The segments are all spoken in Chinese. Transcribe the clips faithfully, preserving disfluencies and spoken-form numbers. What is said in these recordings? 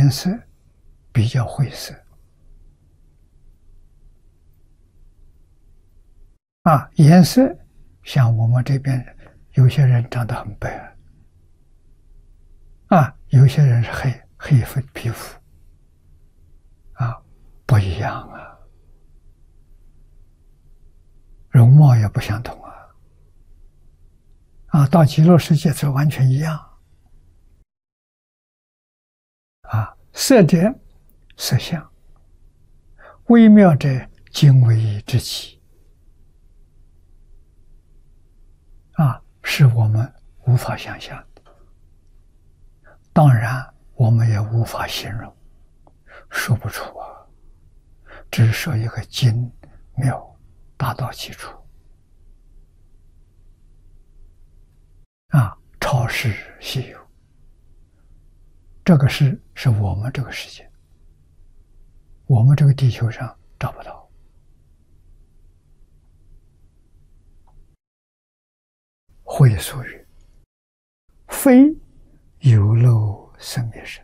颜色比较晦涩啊，颜色像我们这边有些人长得很白啊，有些人是黑黑肤皮肤啊，不一样啊，容貌也不相同啊。啊，到极乐世界是完全一样啊，色者色相，微妙者精微之极啊，是我们无法想象的。当然，我们也无法形容，说不出啊，只说一个精妙大到其处啊，超世稀有。这个是是我们这个世界，我们这个地球上找不到。会所曰：非有漏生灭身。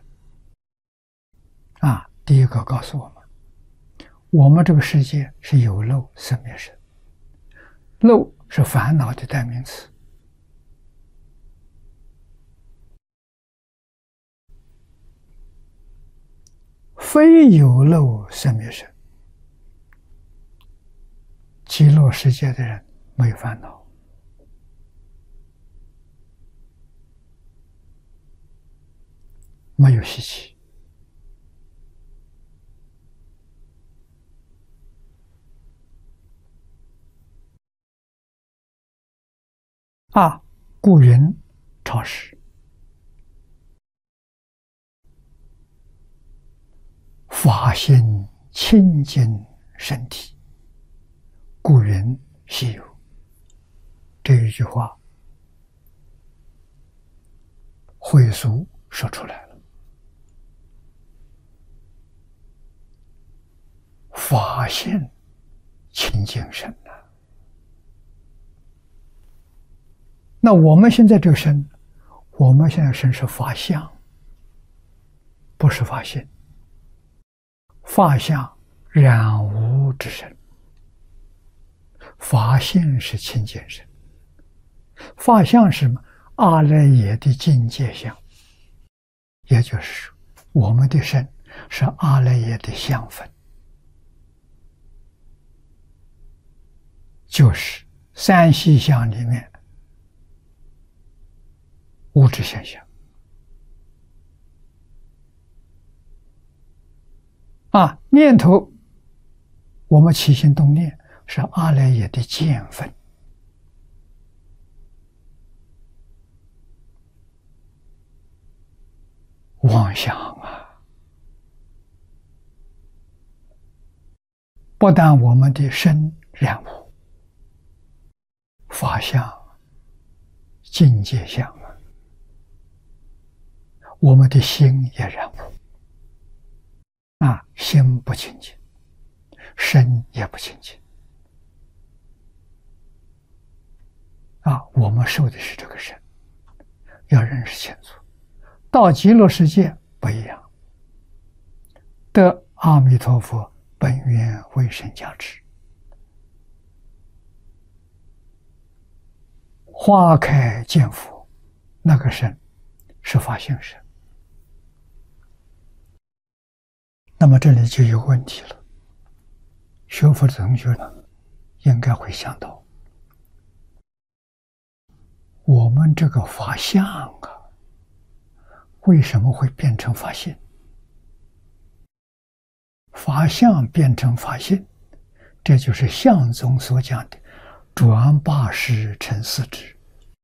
啊，第一个告诉我们，我们这个世界是有漏生灭身。漏是烦恼的代名词。非有漏生灭身，极乐世界的人没有烦恼，没有习气啊，故云超世。法性清净身体，故云稀有。这一句话，慧疏说出来了。法性清净身呐、啊，那我们现在这个身，我们现在身是法相，不是法性。法相染污之身，法性是清净身。法相是什么？阿赖耶的境界相，也就是说，我们的身是阿赖耶的相分，就是三细相里面物质现象啊，念头我们起心动念是阿赖耶的见分。妄想啊，不但我们的身染污，法相、境界相啊，我们的心也染污啊，心不清净，身也不清净啊，我们受的是这个身，要认识清楚。到极乐世界不一样，得阿弥陀佛本愿威神加持，花开见佛，那个身是法性身。那么这里就有问题了，学佛的同学呢，应该会想到，我们这个法相啊，为什么会变成法性？法相变成法性，这就是相宗所讲的转八识成四智。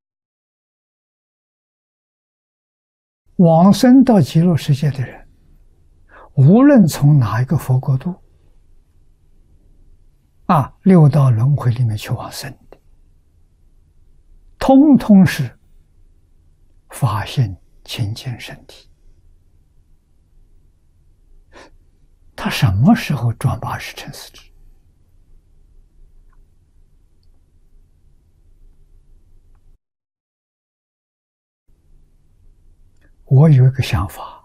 往生到极乐世界的人，无论从哪一个佛国度啊，六道轮回里面去往生的，通通是法性清净身体。他什么时候转八识成四智？我有一个想法，